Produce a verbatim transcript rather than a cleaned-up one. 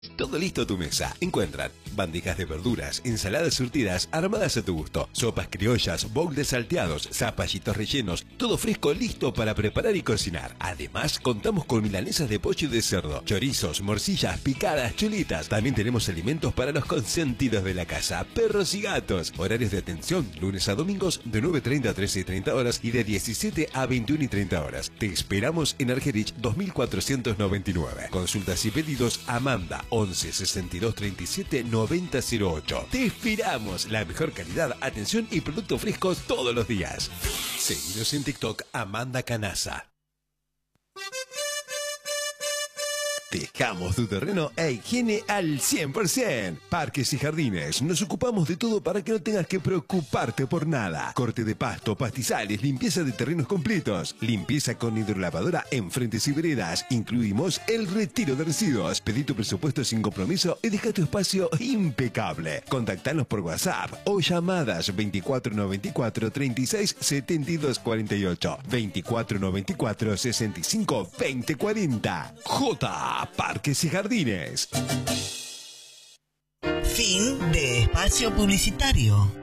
Todo listo a tu mesa. Encuentran bandejas de verduras, ensaladas surtidas, armadas a tu gusto, sopas criollas, bowl de salteados, zapallitos rellenos, todo fresco listo para preparar y cocinar. Además, contamos con milanesas de pollo y de cerdo, chorizos, morcillas, picadas, chulitas. También tenemos alimentos para los consentidos de la casa, perros y gatos. Horarios de atención, lunes a domingos de nueve y treinta a trece y treinta horas y de diecisiete a veintiuna y treinta horas. Te esperamos en Argerich dos mil cuatrocientos noventa y nueve. Consultas y pedidos Amanda once sesenta y dos treinta y siete noventa cero ocho. Te esperamos. La mejor calidad, atención y productos frescos todos los días. Seguinos en TikTok Amanda Canaza. Dejamos tu terreno e higiene al cien por ciento. Parques y Jardines. Nos ocupamos de todo para que no tengas que preocuparte por nada. Corte de pasto, pastizales, limpieza de terrenos completos. Limpieza con hidrolavadora en frentes y veredas. Incluimos el retiro de residuos. Pedí tu presupuesto sin compromiso y deja tu espacio impecable. Contactanos por WhatsApp o llamadas veinticuatro noventa y cuatro treinta y seis setenta y dos cuarenta y ocho. veinticuatro noventa y cuatro sesenta y cinco veinte cuarenta. J. Parques y Jardines. Fin de espacio publicitario.